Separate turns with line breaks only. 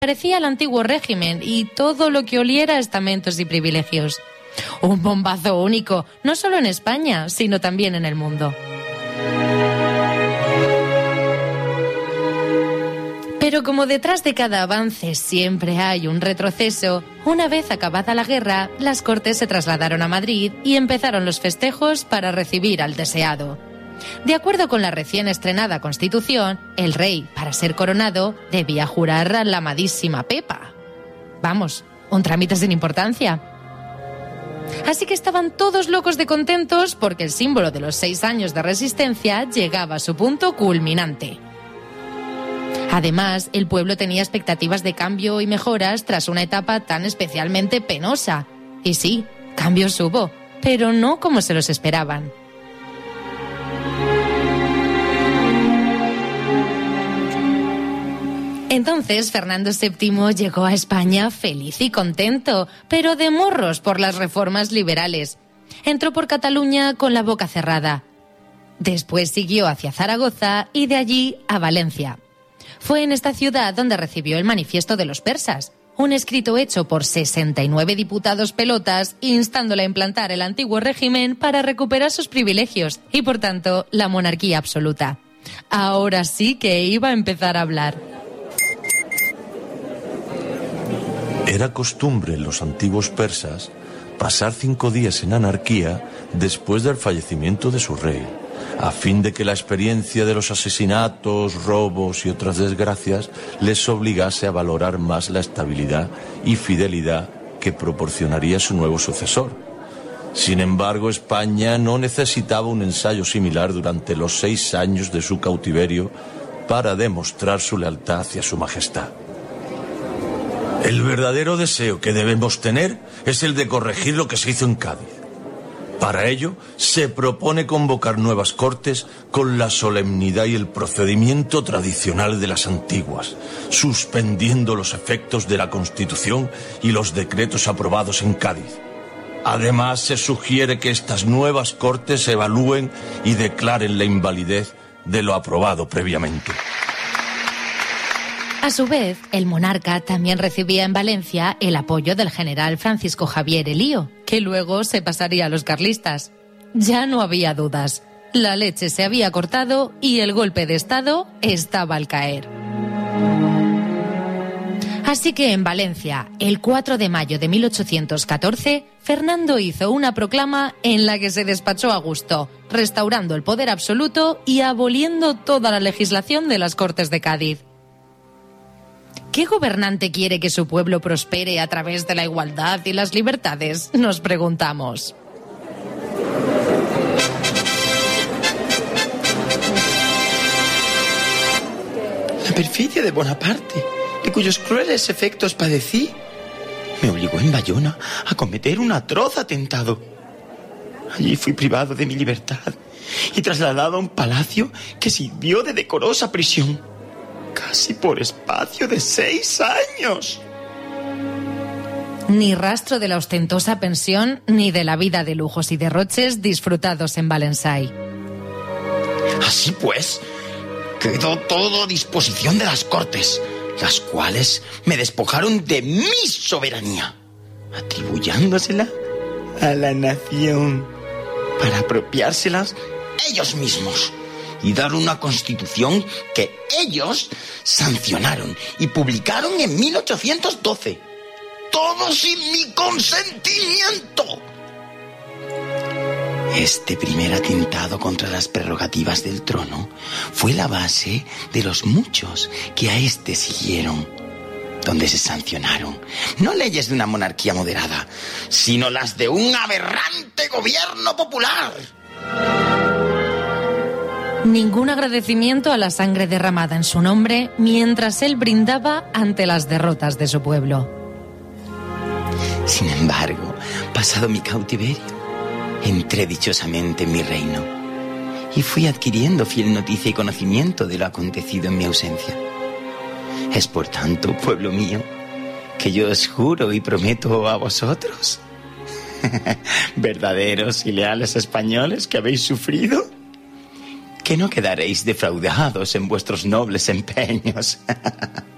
parecía el antiguo régimen y todo lo que oliera a estamentos y privilegios. Un bombazo único, no solo en España, sino también en el mundo. Pero como detrás de cada avance siempre hay un retroceso, una vez acabada la guerra, las Cortes se trasladaron a Madrid y empezaron los festejos para recibir al deseado. De acuerdo con la recién estrenada Constitución, el rey, para ser coronado, debía jurar a la amadísima Pepa. Vamos, un trámite sin importancia. Así que estaban todos locos de contentos porque el símbolo de los 6 años de resistencia llegaba a su punto culminante. Además, el pueblo tenía expectativas de cambio y mejoras tras una etapa tan especialmente penosa. Y sí, cambios hubo, pero no como se los esperaban. Entonces, Fernando VII llegó a España feliz y contento, pero de morros por las reformas liberales. Entró por Cataluña con la boca cerrada. Después siguió hacia Zaragoza y de allí a Valencia. Fue en esta ciudad donde recibió el Manifiesto de los Persas, un escrito hecho por 69 diputados pelotas instándole a implantar el antiguo régimen para recuperar sus privilegios y, por tanto, la monarquía absoluta. Ahora sí que iba a empezar a hablar.
Era costumbre en los antiguos persas pasar 5 días en anarquía después del fallecimiento de su rey, a fin de que la experiencia de los asesinatos, robos y otras desgracias les obligase a valorar más la estabilidad y fidelidad que proporcionaría su nuevo sucesor. Sin embargo, España no necesitaba un ensayo similar durante los 6 años de su cautiverio para demostrar su lealtad hacia su majestad. El verdadero deseo que debemos tener es el de corregir lo que se hizo en Cádiz. Para ello, se propone convocar nuevas Cortes con la solemnidad y el procedimiento tradicional de las antiguas, suspendiendo los efectos de la Constitución y los decretos aprobados en Cádiz. Además, se sugiere que estas nuevas Cortes evalúen y declaren la invalidez de lo aprobado previamente.
A su vez, el monarca también recibía en Valencia el apoyo del general Francisco Javier Elío, que luego se pasaría a los carlistas. Ya no había dudas. La leche se había cortado y el golpe de Estado estaba al caer. Así que en Valencia, el 4 de mayo de 1814, Fernando hizo una proclama en la que se despachó a gusto, restaurando el poder absoluto y aboliendo toda la legislación de las Cortes de Cádiz. ¿Qué gobernante quiere que su pueblo prospere a través de la igualdad y las libertades? Nos preguntamos.
La perfidia de Bonaparte, de cuyos crueles efectos padecí, me obligó en Bayona a cometer un atroz atentado. Allí fui privado de mi libertad y trasladado a un palacio que sirvió de decorosa prisión. Casi por espacio de 6 años.
Ni rastro de la ostentosa pensión ni de la vida de lujos y derroches disfrutados en Valensay.
Así pues, quedó todo a disposición de las Cortes, las cuales me despojaron de mi soberanía, atribuyéndosela a la nación para apropiárselas ellos mismos y dar una constitución que ellos sancionaron y publicaron en 1812. ¡Todo sin mi consentimiento! Este primer atentado contra las prerrogativas del trono fue la base de los muchos que a este siguieron, donde se sancionaron no leyes de una monarquía moderada, sino las de un aberrante gobierno popular.
Ningún agradecimiento a la sangre derramada en su nombre mientras él brindaba ante las derrotas de su pueblo.
Sin embargo, pasado mi cautiverio, entré dichosamente en mi reino y fui adquiriendo fiel noticia y conocimiento de lo acontecido en mi ausencia. Es por tanto, pueblo mío, que yo os juro y prometo a vosotros, verdaderos y leales españoles que habéis sufrido, que no quedaréis defraudados en vuestros nobles empeños.